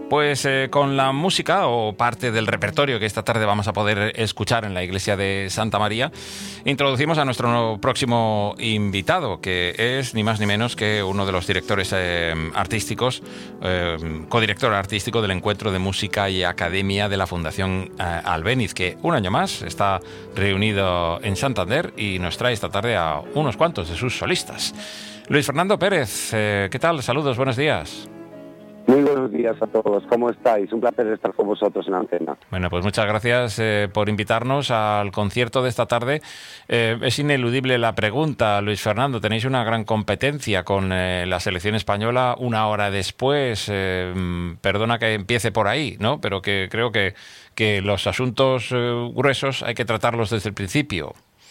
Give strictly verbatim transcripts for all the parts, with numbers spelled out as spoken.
Pues eh, con la música o parte del repertorio que esta tarde vamos a poder escuchar en la iglesia de Santa María, introducimos a nuestro próximo invitado, que es ni más ni menos que uno de los directores eh, artísticos, eh, codirector artístico del Encuentro de Música y Academia de la Fundación eh, Albéniz, que un año más está reunido en Santander y nos trae esta tarde a unos cuantos de sus solistas. Luis Fernando Pérez, eh, ¿qué tal? Saludos, buenos días. Muy buenos días a todos, ¿cómo estáis? Un placer estar con vosotros en la antena. Bueno, pues muchas gracias eh, por invitarnos al concierto de esta tarde. Eh, es ineludible la pregunta, Luis Fernando, tenéis una gran competencia con eh, la selección española una hora después. Eh, perdona que empiece por ahí, ¿no? Pero que creo que, que los asuntos eh, gruesos hay que tratarlos desde el principio.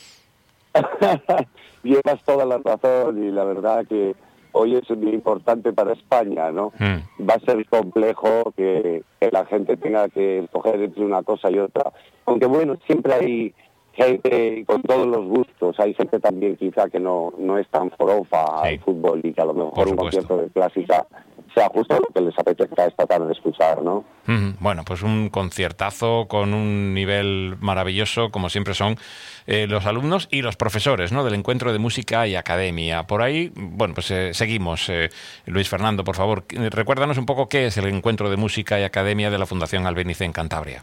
Llevas toda la razón y la verdad que hoy es un día importante para España, ¿no? Mm. Va a ser complejo que, que la gente tenga que escoger entre una cosa y otra. Aunque bueno, siempre hay gente con todos los gustos. Hay gente también quizá que no, no es tan forofa sí. al fútbol y que a lo mejor un concierto de clásica sea justo lo que les apetezca esta tarde escuchar, ¿no? Mm, bueno, pues un conciertazo con un nivel maravilloso, como siempre son eh, los alumnos y los profesores, ¿no?, del Encuentro de Música y Academia. Por ahí, bueno, pues eh, seguimos. Eh, Luis Fernando, por favor, recuérdanos un poco qué es el Encuentro de Música y Academia de la Fundación Albéniz en Cantabria.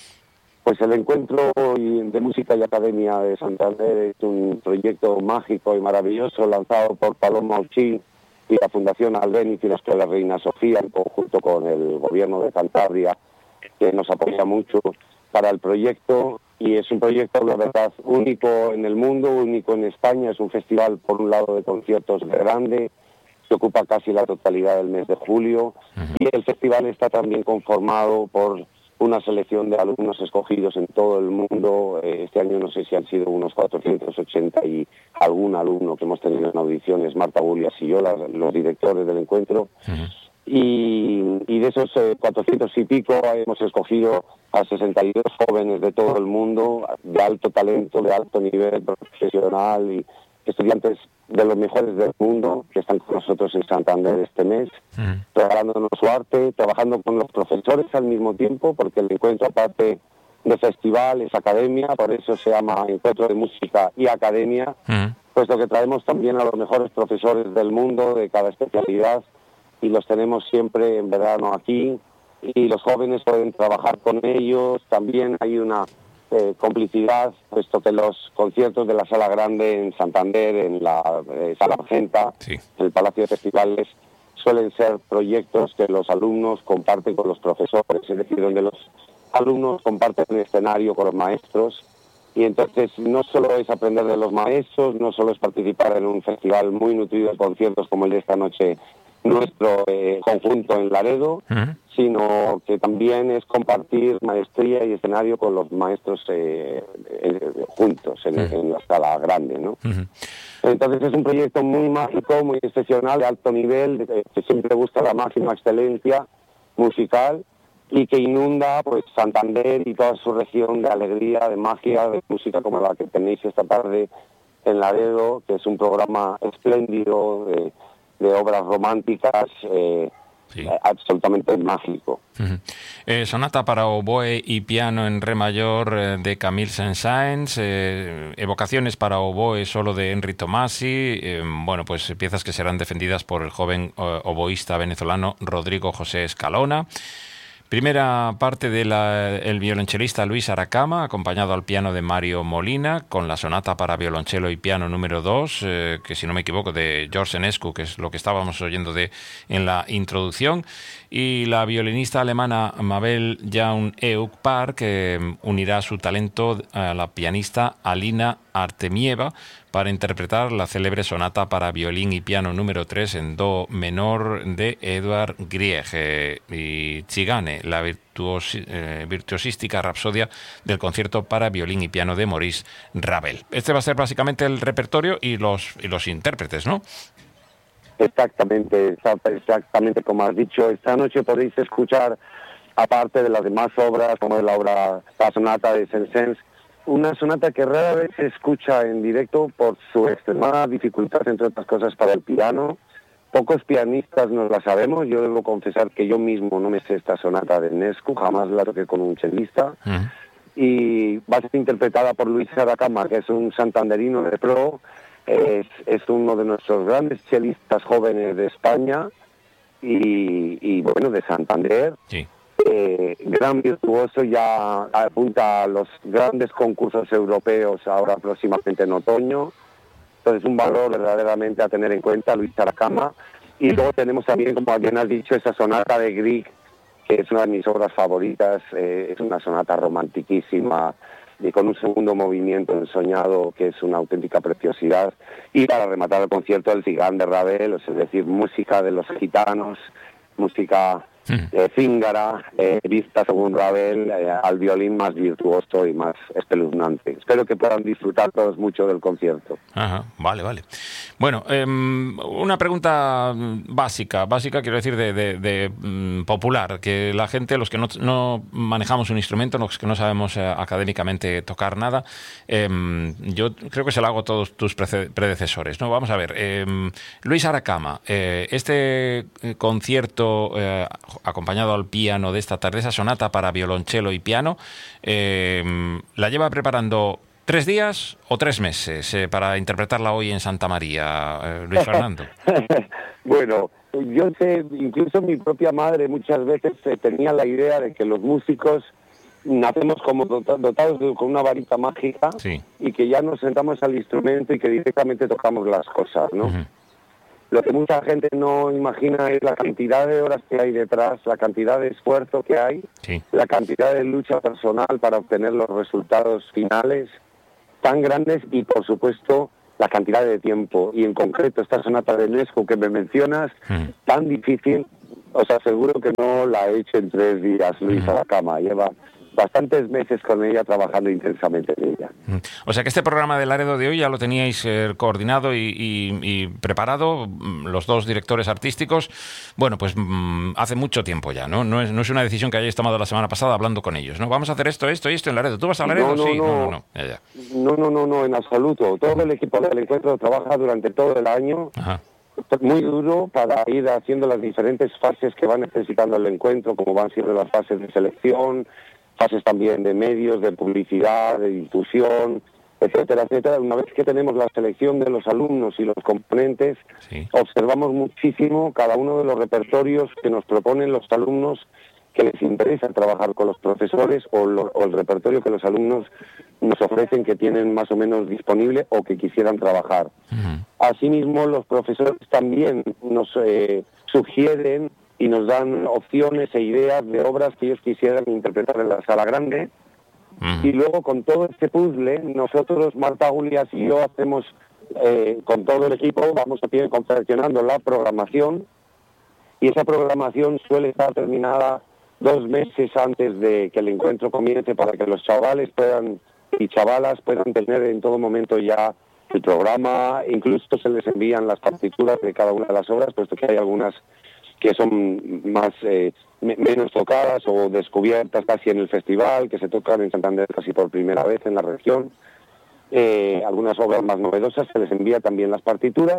Pues el Encuentro de Música y Academia de Santander es un proyecto mágico y maravilloso lanzado por Paloma Ochín y la Fundación Albéniz y la Escuela Reina Sofía, en conjunto con el Gobierno de Cantabria, que nos apoya mucho para el proyecto. Y es un proyecto, la verdad, único en el mundo, único en España. Es un festival, por un lado, de conciertos grande, que ocupa casi la totalidad del mes de julio. Uh-huh. Y el festival está también conformado por una selección de alumnos escogidos en todo el mundo. Este año no sé si han sido unos cuatrocientos ochenta y algún alumno que hemos tenido en audiciones, Marta Bullias y yo, las, los directores del encuentro. Uh-huh. Y, y de esos eh, cuatrocientos y pico hemos escogido a sesenta y dos jóvenes de todo el mundo, de alto talento, de alto nivel profesional y estudiantes de los mejores del mundo que están con nosotros en Santander este mes, uh-huh. regalándonos su arte, trabajando con los profesores al mismo tiempo, porque el encuentro, aparte de festival, es academia, por eso se llama Encuentro de Música y Academia, uh-huh. puesto que traemos también a los mejores profesores del mundo de cada especialidad y los tenemos siempre en verano aquí y los jóvenes pueden trabajar con ellos. También hay una Eh, complicidad, puesto que los conciertos de la Sala Grande en Santander, en la eh, Sala Magenta, sí. en el Palacio de Festivales, suelen ser proyectos que los alumnos comparten con los profesores, es decir, donde los alumnos comparten el escenario con los maestros, y entonces no solo es aprender de los maestros, no solo es participar en un festival muy nutrido de conciertos como el de esta noche, nuestro eh, conjunto en Laredo, uh-huh. sino que también es compartir maestría y escenario con los maestros eh, eh, juntos en, uh-huh. en la Sala Grande, ¿no? Uh-huh. Entonces es un proyecto muy mágico, muy excepcional, de alto nivel, de, que siempre busca la máxima excelencia musical y que inunda pues Santander y toda su región de alegría, de magia, de música como la que tenéis esta tarde en Laredo, que es un programa espléndido de de obras románticas, eh, sí. absolutamente mágico. Uh-huh. Eh, sonata para oboe y piano en re mayor eh, de Camille Saint-Saëns, eh, evocaciones para oboe solo de Henry Tomasi, eh, bueno, pues piezas que serán defendidas por el joven eh, oboísta venezolano Rodrigo José Escalona. Primera parte del violonchelista Luis Aracama, acompañado al piano de Mario Molina, con la sonata para violonchelo y piano número dos, eh, que si no me equivoco de George Enescu, que es lo que estábamos oyendo de en la introducción, y la violinista alemana Mabel Jaun-Euk-Park, que unirá su talento a la pianista Alina Artemieva para interpretar la célebre sonata para violín y piano número tres en do menor de Edvard Grieg eh, y Chigane, la virtuos, eh, virtuosística rapsodia del concierto para violín y piano de Maurice Ravel. Este va a ser básicamente el repertorio y los, y los intérpretes, ¿no? Exactamente, exactamente como has dicho. Esta noche podéis escuchar, aparte de las demás obras, como es la obra, la sonata de Saint-Saëns, una sonata que rara vez se escucha en directo por su extremada dificultad, entre otras cosas, para el piano, pocos pianistas nos la sabemos. Yo debo confesar que yo mismo no me sé esta sonata de Enescu, jamás la toqué con un chelista. Uh-huh. Y va a ser interpretada por Luis Aracama, que es un santanderino de pro, es, es uno de nuestros grandes chelistas jóvenes de España y, y bueno, de Santander. Sí. Eh, gran virtuoso, ya apunta a los grandes concursos europeos ahora próximamente en otoño. Entonces, un valor verdaderamente a tener en cuenta, Luis Aracama. Y luego tenemos también, como bien has dicho, esa sonata de Grieg, que es una de mis obras favoritas. Eh, es una sonata romantiquísima y con un segundo movimiento ensoñado que es una auténtica preciosidad. Y para rematar el concierto, el Cigán de Ravel, es decir, música de los gitanos, música eh, cíngara, eh, vista según Ravel, eh, al violín más virtuoso y más espeluznante. Espero que puedan disfrutar todos mucho del concierto. Ajá, vale, vale. Bueno, eh, una pregunta básica, básica quiero decir de, de, de um, popular, que la gente, los que no, no manejamos un instrumento, los que no sabemos eh, académicamente tocar nada, eh, yo creo que se lo hago a todos tus predecesores, ¿no? Vamos a ver, eh, Luis Aracama, eh, este concierto eh, acompañado al piano de esta tarde, esa sonata para violonchelo y piano, eh, ¿la lleva preparando tres días o tres meses eh, para interpretarla hoy en Santa María, eh, Luis Fernando? Bueno, yo sé, incluso mi propia madre muchas veces eh, tenía la idea de que los músicos nacemos como dotados de, con una varita mágica, sí, y que ya nos sentamos al instrumento y que directamente tocamos las cosas, ¿no? Uh-huh. Lo que mucha gente no imagina es la cantidad de horas que hay detrás, la cantidad de esfuerzo que hay, sí, la cantidad de lucha personal para obtener los resultados finales tan grandes y, por supuesto, la cantidad de tiempo. Y en concreto, esta sonata de Enescu que me mencionas, mm. tan difícil, os aseguro que no la he hecho en tres días, Luis mm. Aracama. Lleva bastantes meses con ella, trabajando intensamente en ella. O sea que este programa de Laredo de hoy ya lo teníais eh, coordinado y, y, y preparado, los dos directores artísticos, bueno, pues mmm, hace mucho tiempo ya, ¿no? No es, no es una decisión que hayáis tomado la semana pasada hablando con ellos, ¿no? Vamos a hacer esto, esto y esto en Laredo. ¿Tú vas a Laredo? No, no, sí, no, no, no, no. Ya, ya. no, no, no, no, en absoluto. Todo el equipo del encuentro trabaja durante todo el año. Ajá. Muy duro para ir haciendo las diferentes fases que va necesitando el encuentro, como van siendo las fases de selección, fases también de medios, de publicidad, de difusión, etcétera, etcétera. Una vez que tenemos la selección de los alumnos y los componentes, sí, observamos muchísimo cada uno de los repertorios que nos proponen los alumnos que les interesa trabajar con los profesores o, lo, o el repertorio que los alumnos nos ofrecen que tienen más o menos disponible o que quisieran trabajar. Uh-huh. Asimismo, los profesores también nos eh, sugieren y nos dan opciones e ideas de obras que ellos quisieran interpretar en la sala grande. Uh-huh. Y luego, con todo este puzzle, nosotros, Marta Julias y yo, hacemos, eh, con todo el equipo, vamos a ir confeccionando la programación, y esa programación suele estar terminada dos meses antes de que el encuentro comience, para que los chavales puedan y chavalas puedan tener en todo momento ya el programa. Incluso se les envían las partituras de cada una de las obras, puesto que hay algunas que son más eh, me, menos tocadas o descubiertas casi en el festival, que se tocan en Santander casi por primera vez en la región. Eh, algunas obras más novedosas se les envía también las partituras,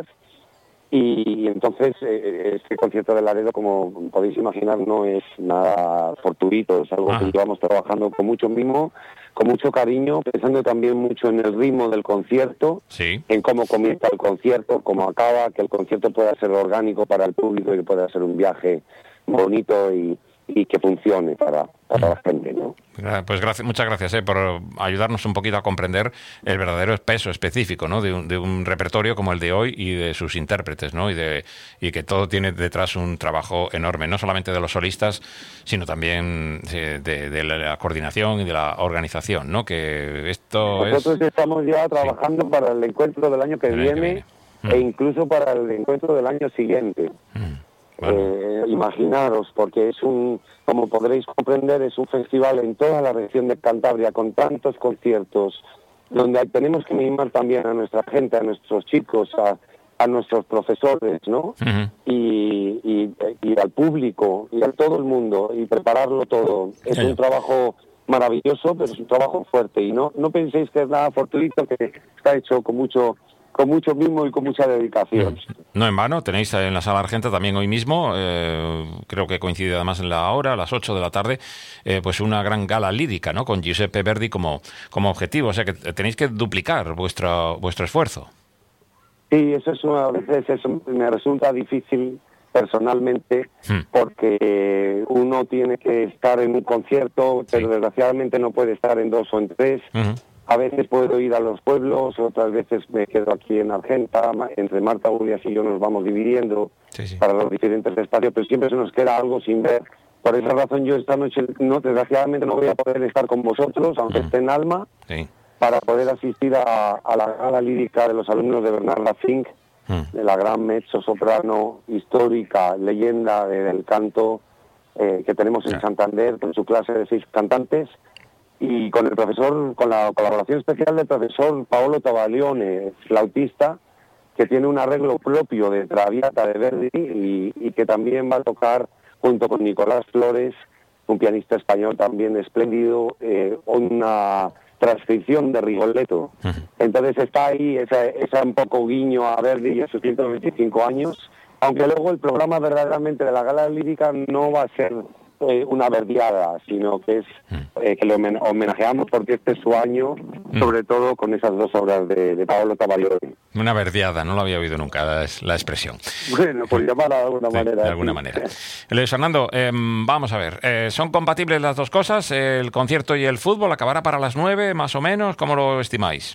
y, y entonces eh, este concierto de Laredo, como podéis imaginar, no es nada fortuito, es algo, ajá, que llevamos trabajando con mucho mimo, con mucho cariño, pensando también mucho en el ritmo del concierto, sí, en cómo comienza el concierto, cómo acaba, que el concierto pueda ser orgánico para el público y que pueda ser un viaje bonito y, y que funcione para, para la gente, ¿no? Pues gracias, muchas gracias eh, por ayudarnos un poquito a comprender el verdadero peso específico, ¿no?, de un, de un repertorio como el de hoy y de sus intérpretes, ¿no?, y de y que todo tiene detrás un trabajo enorme, no solamente de los solistas, sino también de, de, de la coordinación y de la organización, ¿no? Que esto Nosotros es... estamos ya trabajando, sí, para el encuentro del año que, viene, año que viene, e mm. incluso para el encuentro del año siguiente. Mm. Bueno. Eh, imaginaros, porque es un, como podréis comprender, es un festival en toda la región de Cantabria con tantos conciertos, donde tenemos que mimar también a nuestra gente, a nuestros chicos, a, a nuestros profesores, ¿no? Uh-huh. y, y, y al público, y a todo el mundo, y prepararlo todo. Es un trabajo maravilloso, pero es un trabajo fuerte, y no, no penséis que es nada fortuito, que está hecho con mucho con mucho mimo y con mucha dedicación. No en vano, tenéis en la Sala Argenta también hoy mismo, eh, creo que coincide además en la hora, a las ocho de la tarde, eh, pues una gran gala lírica, ¿no? Con Giuseppe Verdi como, como objetivo, o sea que tenéis que duplicar vuestro, vuestro esfuerzo. Sí, eso es una, a veces eso me resulta difícil personalmente, hmm. porque uno tiene que estar en un concierto, sí. pero desgraciadamente no puede estar en dos o en tres. Uh-huh. A veces puedo ir a los pueblos, otras veces me quedo aquí en Argenta, entre Marta Ulias y yo nos vamos dividiendo sí, sí. para los diferentes espacios, pero siempre se nos queda algo sin ver. Por esa razón yo esta noche, no, desgraciadamente no voy a poder estar con vosotros, aunque uh-huh. esté en Alma, sí. para poder asistir a, a la gala lírica de los alumnos de Bernarda Fink, uh-huh. de la gran mezzo-soprano histórica, leyenda del canto eh, que tenemos en uh-huh. Santander, con su clase de seis cantantes, y con el profesor, con la colaboración especial del profesor Paolo Tavalione, flautista, que tiene un arreglo propio de Traviata de Verdi y, y que también va a tocar junto con Nicolás Flores, un pianista español también espléndido, eh, una transcripción de Rigoletto. Uh-huh. Entonces está ahí esa, esa un poco guiño a Verdi y a sus ciento veinticinco años, aunque luego el programa verdaderamente de la gala lírica no va a ser Eh, una verdiada, sino que es eh, que le homenajeamos porque este es su año, mm. sobre todo con esas dos obras de, de Paolo Tavalione. Una verdiada, no lo había oído nunca, es la expresión. Bueno, por llamarla de alguna sí, manera. De alguna sí. manera. Luis Fernando, eh, vamos a ver, eh, ¿son compatibles las dos cosas? ¿El concierto y el fútbol acabará para las nueve, más o menos? ¿Cómo lo estimáis?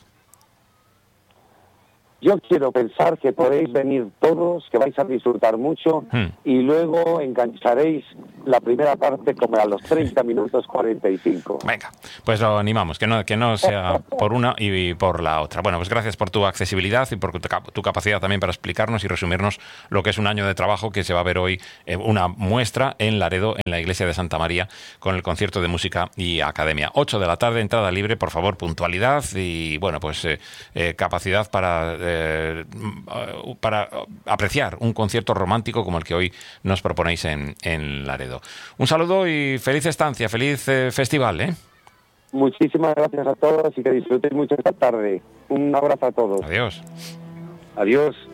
Yo quiero pensar que podéis venir todos, que vais a disfrutar mucho hmm. y luego engancharéis la primera parte como a los treinta minutos cuarenta y cinco. Venga, pues lo animamos, que no, que no sea por una y por la otra. Bueno, pues gracias por tu accesibilidad y por tu, tu capacidad también para explicarnos y resumirnos lo que es un año de trabajo que se va a ver hoy, eh, una muestra en Laredo, en la iglesia de Santa María, con el concierto de música y academia. ocho de la tarde, entrada libre, por favor, puntualidad y, bueno, pues eh, eh, capacidad para... Eh, Eh, para apreciar un concierto romántico como el que hoy nos proponéis en, en Laredo. Un saludo y feliz estancia, feliz eh, festival, ¿eh? Muchísimas gracias a todos y que disfrutéis mucho esta tarde. Un abrazo a todos. Adiós. Adiós.